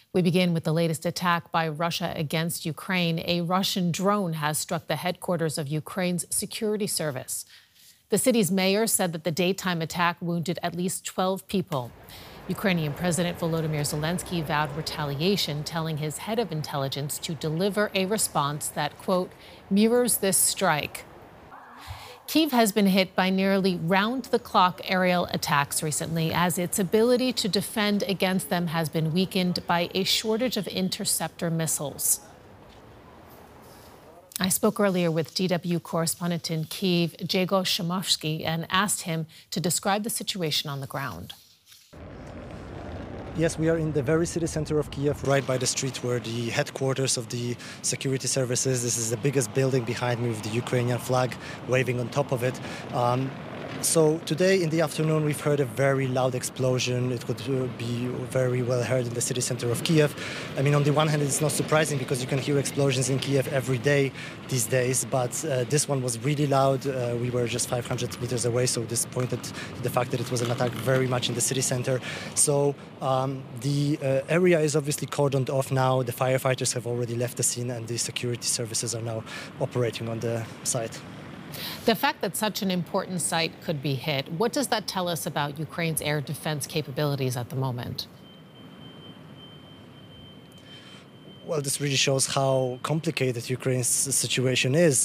We begin with the latest attack by Russia against Ukraine. A Russian drone has struck the headquarters of Ukraine's security service. The city's mayor said that the daytime attack wounded at least 12 people. Ukrainian President Volodymyr Zelensky vowed retaliation, telling his head of intelligence to deliver a response that, quote, mirrors this strike. Kyiv has been hit by nearly round-the-clock aerial attacks recently, as its ability to defend against them has been weakened by a shortage of interceptor missiles. I spoke earlier with DW correspondent in Kyiv, Grzegorz Szymowski, and asked him to describe the situation on the ground. Yes, we are in the very city center of Kiev, right by the street where the headquarters of the security services. This is the biggest building behind me with the Ukrainian flag waving on top of it. So today in the afternoon, we've heard a very loud explosion. It could be very well heard in the city center of Kiev. I mean, on the one hand, it's not surprising because you can hear explosions in Kiev every day these days, but this one was really loud. We were just 500 meters away, so this pointed to the fact that it was an attack very much in the city center. So the area is obviously cordoned off now. The firefighters have already left the scene, and the security services are now operating on the site. The fact that such an important site could be hit, what does that tell us about Ukraine's air defense capabilities at the moment? Well, this really shows how complicated Ukraine's situation is.